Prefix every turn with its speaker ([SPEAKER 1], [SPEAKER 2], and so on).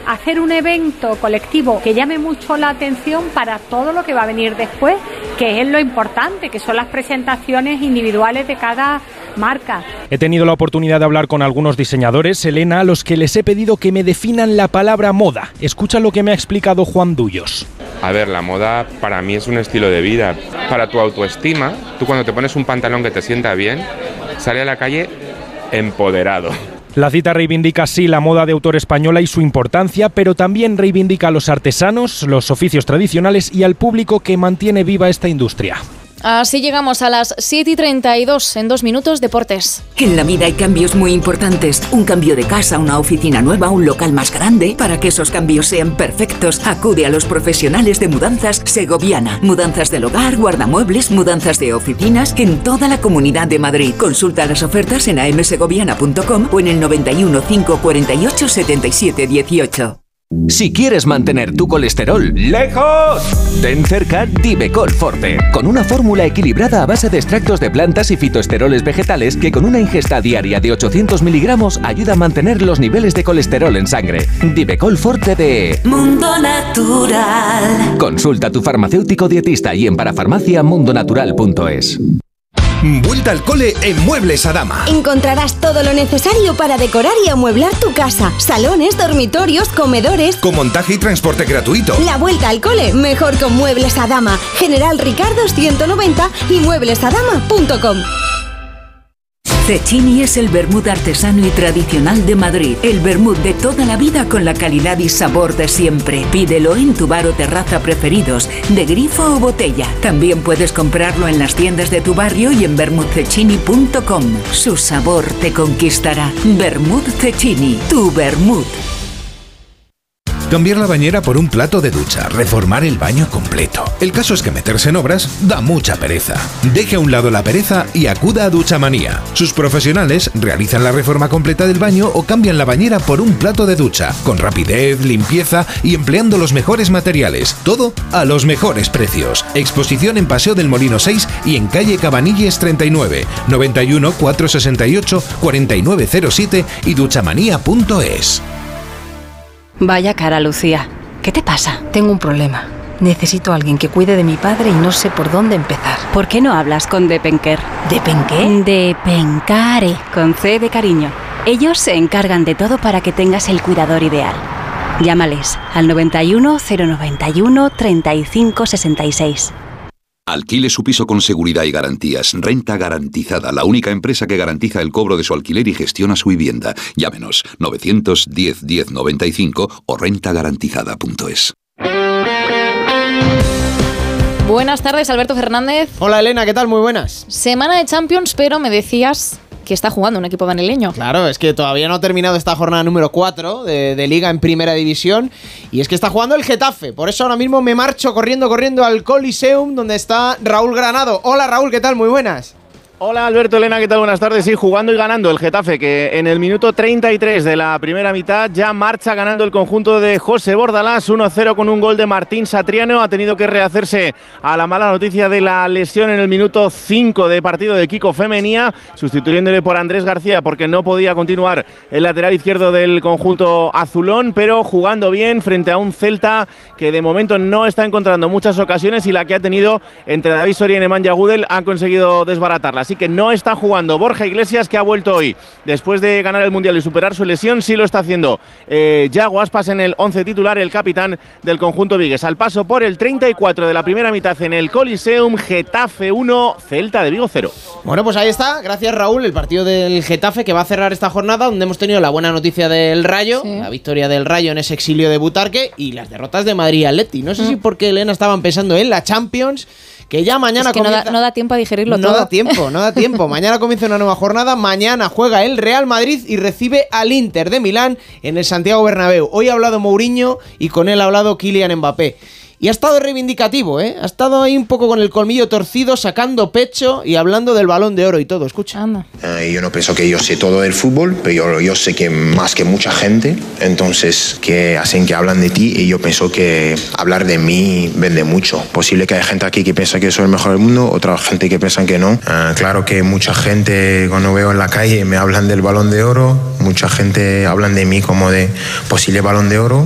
[SPEAKER 1] hacer un evento colectivo que llame mucho la atención para todo lo que va a venir después, que es lo importante, que son las presentaciones individuales de cada marca.
[SPEAKER 2] He tenido la oportunidad de hablar con algunos diseñadores, Elena, a los que les he pedido que me definan la palabra moda. Escucha lo que me ha explicado Juan Dullos.
[SPEAKER 3] A ver, la moda para mí es un estilo de vida. Para tu autoestima, tú cuando te pones un pantalón que te sienta bien, sale a la calle empoderado.
[SPEAKER 2] La cita reivindica así la moda de autor española y su importancia, pero también reivindica a los artesanos, los oficios tradicionales y al público que mantiene viva esta industria.
[SPEAKER 4] Así llegamos a las 7:32, en 2 minutos, deportes.
[SPEAKER 5] En la vida hay cambios muy importantes. Un cambio de casa, una oficina nueva, un local más grande. Para que esos cambios sean perfectos, acude a los profesionales de Mudanzas Segoviana. Mudanzas del hogar, guardamuebles, mudanzas de oficinas en toda la Comunidad de Madrid. Consulta las ofertas en amsegoviana.com o en el 91 548 77 18.
[SPEAKER 6] Si quieres mantener tu colesterol lejos, ten cerca Divecol Forte, con una fórmula equilibrada a base de extractos de plantas y fitoesteroles vegetales que con una ingesta diaria de 800 miligramos ayuda a mantener los niveles de colesterol en sangre. Divecol Forte de
[SPEAKER 5] Mundo Natural.
[SPEAKER 6] Consulta a tu farmacéutico dietista y en parafarmaciamundonatural.es.
[SPEAKER 7] Vuelta al cole en Muebles Adama.
[SPEAKER 8] Encontrarás todo lo necesario para decorar y amueblar tu casa. Salones, dormitorios, comedores.
[SPEAKER 7] Con montaje y transporte gratuito.
[SPEAKER 8] La vuelta al cole mejor con Muebles Adama. General Ricardo 190 y mueblesadama.com.
[SPEAKER 5] Cecchini es el vermut artesano y tradicional de Madrid. El vermut de toda la vida con la calidad y sabor de siempre. Pídelo en tu bar o terraza preferidos, de grifo o botella. También puedes comprarlo en las tiendas de tu barrio y en vermutcecchini.com. Su sabor te conquistará. Vermut Cecchini, tu vermut.
[SPEAKER 7] Cambiar la bañera por un plato de ducha, reformar el baño completo. El caso es que meterse en obras da mucha pereza. Deje a un lado la pereza y acuda a Duchamanía. Sus profesionales realizan la reforma completa del baño o cambian la bañera por un plato de ducha, con rapidez, limpieza y empleando los mejores materiales. Todo a los mejores precios. Exposición en Paseo del Molino 6 y en calle Cabanilles 39, 91 468 4907 y duchamanía.es.
[SPEAKER 9] Vaya cara, Lucía. ¿Qué te pasa? Tengo un problema. Necesito a alguien que cuide de mi padre y no sé por dónde empezar.
[SPEAKER 10] ¿Por qué no hablas con Depenker?
[SPEAKER 9] ¿Depenqué?
[SPEAKER 10] Depencare, con C de cariño. Ellos se encargan de todo para que tengas el cuidador ideal. Llámales al 91 091 35 66.
[SPEAKER 11] Alquile su piso con seguridad y garantías. Renta Garantizada, la única empresa que garantiza el cobro de su alquiler y gestiona su vivienda. Llámenos 910 10 95 o rentagarantizada.es.
[SPEAKER 4] Buenas tardes, Alberto Fernández.
[SPEAKER 12] Hola, Elena, ¿qué tal? Muy buenas.
[SPEAKER 4] Semana de Champions, pero me decías que está jugando un equipo madrileño.
[SPEAKER 12] Claro, es que todavía no ha terminado esta jornada número 4 de Liga en Primera División y es que está jugando el Getafe. Por eso ahora mismo me marcho corriendo al Coliseum, donde está Raúl Granado. Hola, Raúl, ¿qué tal? Muy buenas.
[SPEAKER 13] Hola Alberto, Elena, ¿qué tal? Buenas tardes. Sí, jugando y ganando el Getafe, que en el minuto 33 de la primera mitad ya marcha ganando el conjunto de José Bordalás, 1-0 con un gol de Martín Satriano. Ha tenido que rehacerse a la mala noticia de la lesión en el minuto 5 de partido de Kiko Femenía, sustituyéndole por Andrés García porque no podía continuar el lateral izquierdo del conjunto azulón, pero jugando bien frente a un Celta que de momento no está encontrando muchas ocasiones y la que ha tenido entre David Soria y Nemanja Gudel ha conseguido desbaratarla. Así que no está jugando Borja Iglesias, que ha vuelto hoy después de ganar el Mundial y superar su lesión. Sí lo está haciendo Yago Aspas en el 11 titular, el capitán del conjunto vigués. Al paso por el 34 de la primera mitad en el Coliseum, Getafe 1, Celta de Vigo 0.
[SPEAKER 12] Bueno, pues ahí está, gracias Raúl, el partido del Getafe que va a cerrar esta jornada, donde hemos tenido la buena noticia del Rayo, sí, la victoria del Rayo en ese exilio de Butarque y las derrotas de Madrid y Atleti. No sé si porque Elena estaban pensando en la Champions, que ya mañana
[SPEAKER 4] es que comienza... no da tiempo a digerirlo todo.
[SPEAKER 12] No da tiempo. Mañana comienza una nueva jornada. Mañana juega el Real Madrid y recibe al Inter de Milán en el Santiago Bernabéu. Hoy ha hablado Mourinho y con él ha hablado Kylian Mbappé. Y ha estado reivindicativo, ¿eh? Ha estado ahí un poco con el colmillo torcido, sacando pecho y hablando del Balón de Oro y todo. Escucha.
[SPEAKER 14] Yo no pienso que yo sé todo del fútbol, pero yo sé que más que mucha gente, entonces que hacen que hablan de ti y yo pienso que hablar de mí vende mucho. Posible que haya gente aquí que piensa que soy el mejor del mundo, otra gente que piensa que no. Claro que mucha gente cuando veo en la calle me hablan del Balón de Oro, mucha gente hablan de mí como de posible Balón de Oro.